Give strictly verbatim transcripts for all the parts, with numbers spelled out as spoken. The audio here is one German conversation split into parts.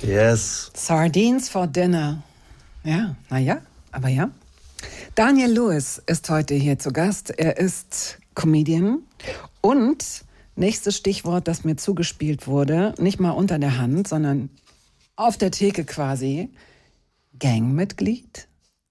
Yes. Sardines for dinner. Ja, naja, aber ja. Daniel Lewis ist heute hier zu Gast. Er ist Comedian und nächstes Stichwort, das mir zugespielt wurde, nicht mal unter der Hand, sondern auf der Theke quasi, Gangmitglied?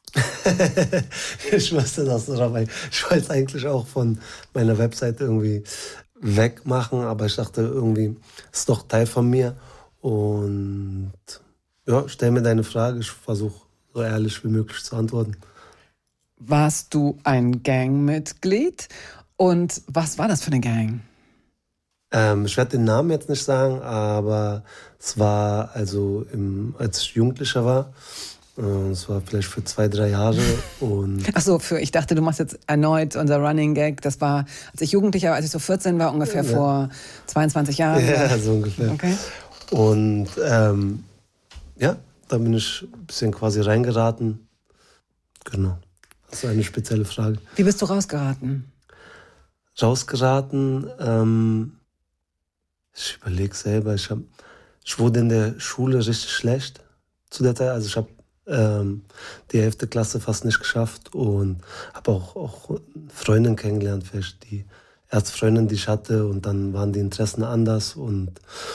Ich wusste das noch, aber ich wollte es eigentlich auch von meiner Website irgendwie wegmachen, aber ich dachte irgendwie, es ist doch Teil von mir. Und ja, stell mir deine Frage, ich versuche so ehrlich wie möglich zu antworten. Warst du ein Gangmitglied? Und was war das für eine Gang? Ähm, ich werde den Namen jetzt nicht sagen, aber es war, also im, als ich Jugendlicher war, äh, es war vielleicht für zwei, drei Jahre. Und Ach so, für, ich dachte, du machst jetzt erneut unser Running Gag. Das war, als ich Jugendlicher war, als ich so vierzehn war, ungefähr ja. vor zweiundzwanzig Jahren. Ja, so ungefähr. Okay. Und ähm, ja, da bin ich ein bisschen quasi reingeraten. Genau. Das ist eine spezielle Frage. Wie bist du rausgeraten? Rausgeraten, ähm, ich überlege selber, ich, hab, ich wurde in der Schule richtig schlecht zu der Zeit. Also ich habe ähm, die elfte Klasse fast nicht geschafft und habe auch, auch eine Freundin kennengelernt, vielleicht die erste Freundin, die ich hatte, und dann waren die Interessen anders und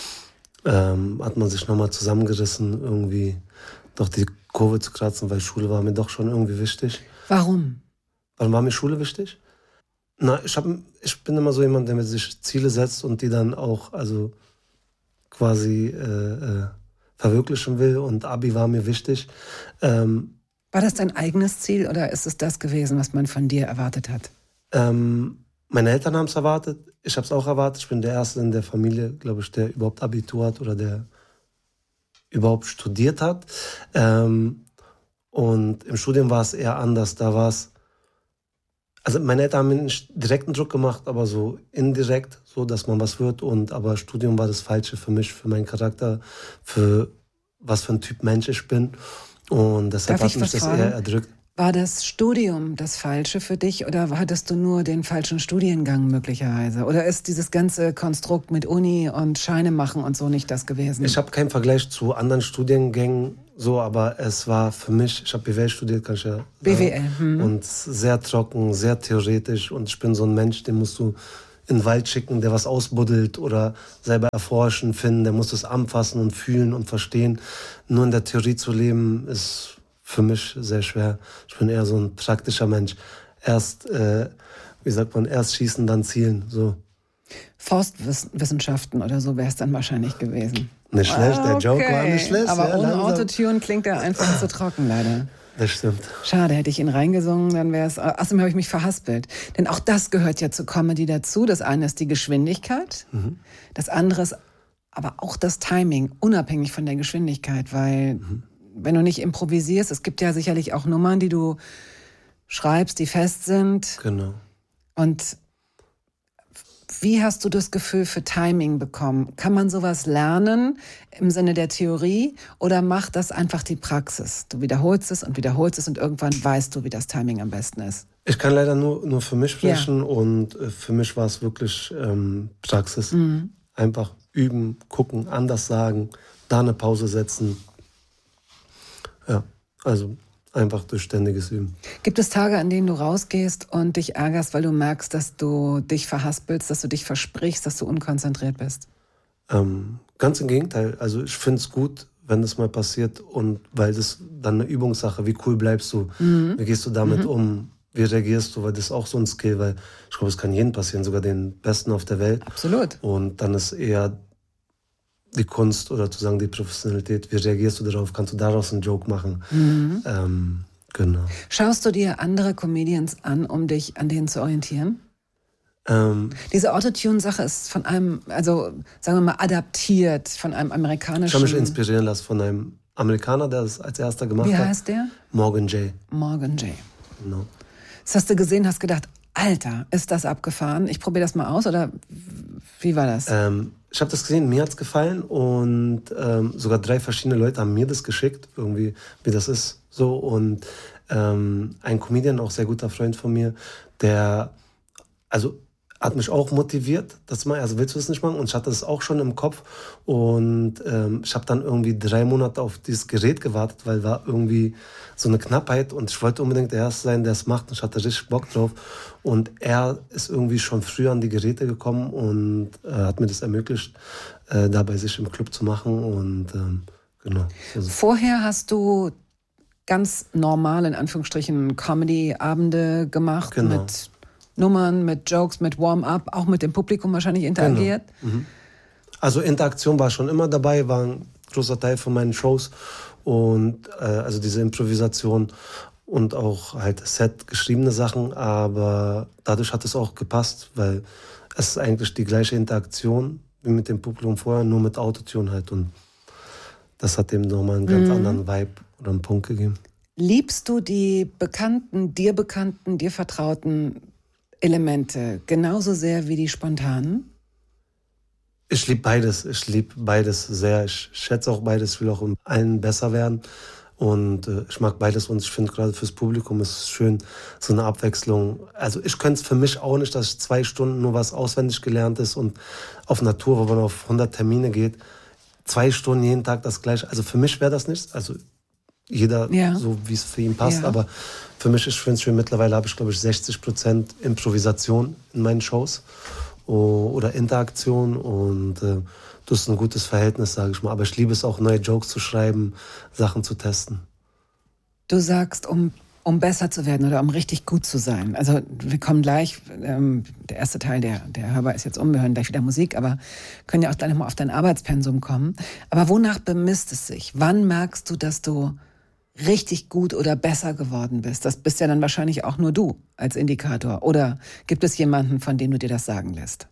ähm, hat man sich nochmal zusammengerissen, irgendwie doch die Kurve zu kratzen, weil Schule war mir doch schon irgendwie wichtig. Warum? Warum war mir Schule wichtig? Na, ich, hab, ich bin immer so jemand, der sich Ziele setzt und die dann auch also quasi äh, äh, verwirklichen will. Und Abi war mir wichtig. Ähm, war das dein eigenes Ziel oder ist es das gewesen, was man von dir erwartet hat? Ähm, meine Eltern haben es erwartet. Ich habe es auch erwartet. Ich bin der Erste in der Familie, glaube ich, der überhaupt Abitur hat oder der überhaupt studiert hat. Ähm, und im Studium war es eher anders. Da war es Also meine Eltern haben mir nicht direkten Druck gemacht, aber so indirekt, so dass man was wird. Und aber Studium war das Falsche für mich, für meinen Charakter, für was für ein Typ Mensch ich bin. Und deshalb Darf hat ich mich was das fragen? eher erdrückt. War das Studium das Falsche für dich oder hattest du nur den falschen Studiengang möglicherweise? Oder ist dieses ganze Konstrukt mit Uni und Scheine machen und so nicht das gewesen? Ich habe keinen Vergleich zu anderen Studiengängen, so, aber es war für mich, ich habe B W L studiert, kann ich ja sagen. B W L, hm. Und sehr trocken, sehr theoretisch. Und ich bin so ein Mensch, den musst du in den Wald schicken, der was ausbuddelt oder selber erforschen, finden. Der muss es anfassen und fühlen und verstehen. Nur in der Theorie zu leben, ist für mich sehr schwer. Ich bin eher so ein praktischer Mensch. Erst, äh, wie sagt man, erst schießen, dann zielen. So. Forstwissenschaften oder so wäre es dann wahrscheinlich gewesen. Nicht schlecht, Ah, der okay. Joke war nicht schlecht. Aber ja, ohne langsam. Autotune klingt er einfach zu trocken, leider. Das stimmt. Schade, hätte ich ihn reingesungen, dann wäre es... Außerdem habe ich mich verhaspelt. Denn auch das gehört ja zur Comedy dazu. Das eine ist die Geschwindigkeit, mhm. das andere ist aber auch das Timing, unabhängig von der Geschwindigkeit, weil... Mhm. Wenn du nicht improvisierst, es gibt ja sicherlich auch Nummern, die du schreibst, die fest sind. Genau. Und wie hast du das Gefühl für Timing bekommen? Kann man sowas lernen im Sinne der Theorie oder macht das einfach die Praxis? Du wiederholst es und wiederholst es und irgendwann weißt du, wie das Timing am besten ist. Ich kann leider nur, nur für mich sprechen ja. und für mich war es wirklich ähm, Praxis. Mhm. Einfach üben, gucken, anders sagen, da eine Pause setzen. Ja, also einfach durch ständiges Üben. Gibt es Tage, an denen du rausgehst und dich ärgerst, weil du merkst, dass du dich verhaspelst, dass du dich versprichst, dass du unkonzentriert bist? Ähm, ganz im Gegenteil. Also ich finde es gut, wenn das mal passiert und weil das dann eine Übungssache, wie cool bleibst du, mhm. wie gehst du damit mhm. um, wie reagierst du, weil das ist auch so ein Skill, weil ich glaube, es kann jedem passieren, sogar den Besten auf der Welt. Absolut. Und dann ist eher die Kunst oder zu sagen die Professionalität, wie reagierst du darauf, kannst du daraus einen Joke machen. Mhm. Ähm, genau. Schaust du dir andere Comedians an, um dich an denen zu orientieren? Ähm, Diese Autotune-Sache ist von einem, also sagen wir mal, adaptiert von einem amerikanischen... Ich habe mich inspirieren lassen von einem Amerikaner, der das als erster gemacht Wie hat. Wie heißt der? Morgan Jay. Morgan Jay. Genau. Das hast du gesehen, hast gedacht, Alter, ist das abgefahren? Ich probiere das mal aus, oder wie war das? Ähm, ich habe das gesehen, mir hat's gefallen und ähm, sogar drei verschiedene Leute haben mir das geschickt, irgendwie, wie das ist. So. Und ähm, ein Comedian, auch sehr guter Freund von mir, der, also hat mich auch motiviert, das mal, also willst du das nicht machen? Und ich hatte das auch schon im Kopf und ähm, ich habe dann irgendwie drei Monate auf dieses Gerät gewartet, weil war irgendwie so eine Knappheit und ich wollte unbedingt der Erste sein, der es macht und ich hatte richtig Bock drauf und er ist irgendwie schon früher an die Geräte gekommen und äh, hat mir das ermöglicht, äh, da bei sich im Club zu machen und ähm, genau. Also. Vorher hast du ganz normal, in Anführungsstrichen, Comedy-Abende gemacht, Genau. mit Nummern, mit Jokes, mit Warm-up, auch mit dem Publikum wahrscheinlich interagiert. Genau. Mhm. Also Interaktion war schon immer dabei, war ein großer Teil von meinen Shows und äh, also diese Improvisation und auch halt Set geschriebene Sachen, aber dadurch hat es auch gepasst, weil es ist eigentlich die gleiche Interaktion wie mit dem Publikum vorher, nur mit Autotune halt und das hat dem nochmal einen ganz mhm. anderen Vibe oder einen Punkt gegeben. Liebst du die bekannten, dir bekannten, dir vertrauten Elemente genauso sehr wie die spontanen? Ich liebe beides. Ich liebe beides sehr. Ich schätze auch beides. Ich will auch in allen besser werden. Und äh, ich mag beides. Und ich finde gerade fürs Publikum ist es schön, so eine Abwechslung. Also ich könnte es für mich auch nicht, dass ich zwei Stunden nur was auswendig gelernt ist und auf Natur, wo man auf hundert Termine geht, zwei Stunden jeden Tag das Gleiche. Also für mich wäre das nichts. Also jeder ja. so, wie es für ihn passt. Ja. Aber für mich ist es schön, mittlerweile habe ich, glaube ich, sechzig Prozent Improvisation in meinen Shows oder Interaktion und äh, das ist ein gutes Verhältnis, sage ich mal. Aber ich liebe es auch, neue Jokes zu schreiben, Sachen zu testen. Du sagst, um, um besser zu werden oder um richtig gut zu sein. Also wir kommen gleich, ähm, der erste Teil, der, der Hörbar ist jetzt um, wir hören gleich wieder Musik, aber können ja auch gleich mal auf dein Arbeitspensum kommen. Aber wonach bemisst es sich? Wann merkst du, dass du richtig gut oder besser geworden bist? Das bist ja dann wahrscheinlich auch nur du als Indikator. Oder gibt es jemanden, von dem du dir das sagen lässt?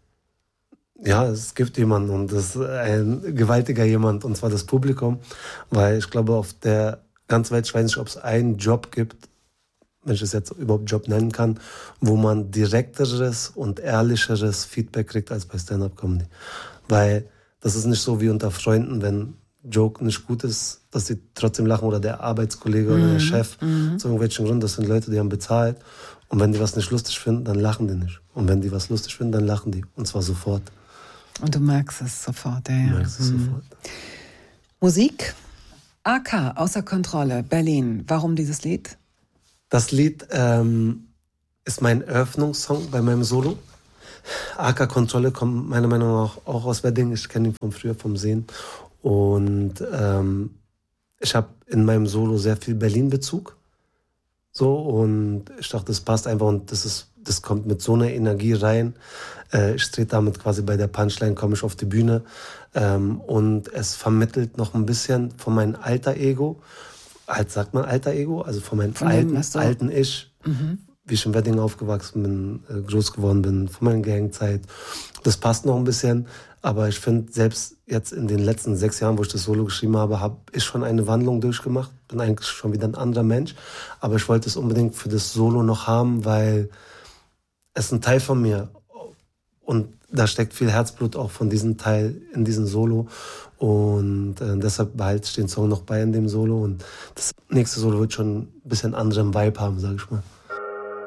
Ja, es gibt jemanden und das ist ein gewaltiger jemand, und zwar das Publikum. Weil ich glaube, auf der ganzen Welt, ich weiß nicht, ob es einen Job gibt, wenn ich es jetzt überhaupt Job nennen kann, wo man direkteres und ehrlicheres Feedback kriegt als bei Stand-Up-Comedy. Weil das ist nicht so wie unter Freunden, wenn Joke nicht gut ist, dass sie trotzdem lachen oder der Arbeitskollege mhm. oder der Chef. Mhm. Zu irgendwelchen Gründen, das sind Leute, die haben bezahlt. Und wenn die was nicht lustig finden, dann lachen die nicht. Und wenn die was lustig finden, dann lachen die. Und zwar sofort. Und du merkst es sofort, ja. ja. Du merkst es mhm. sofort. Musik? A K, Außer Kontrolle, Berlin. Warum dieses Lied? Das Lied ähm, ist mein Eröffnungssong bei meinem Solo. A K Kontrolle kommt meiner Meinung nach auch aus Wedding. Ich kenne ihn von früher, vom Sehen. Und ähm, ich habe in meinem Solo sehr viel Berlin-Bezug. So, und ich dachte, das passt einfach und das ist, das kommt mit so einer Energie rein. Äh, ich trete damit quasi bei der Punchline, komme ich auf die Bühne. Ähm, und es vermittelt noch ein bisschen von meinem alter Ego, halt sagt man alter Ego, also von meinem von alten, dem, alten Ich, mhm. wie ich in Wedding aufgewachsen bin, äh, groß geworden bin, von meiner Gangzeit. Das passt noch ein bisschen. Aber ich finde, selbst jetzt in den letzten sechs Jahren, wo ich das Solo geschrieben habe, habe ich schon eine Wandlung durchgemacht. Bin eigentlich schon wieder ein anderer Mensch. Aber ich wollte es unbedingt für das Solo noch haben, weil es ein Teil von mir. Und da steckt viel Herzblut auch von diesem Teil in diesem Solo. Und äh, deshalb behalte ich den Song noch bei in dem Solo. Und das nächste Solo wird schon ein bisschen anderen Vibe haben, sage ich mal.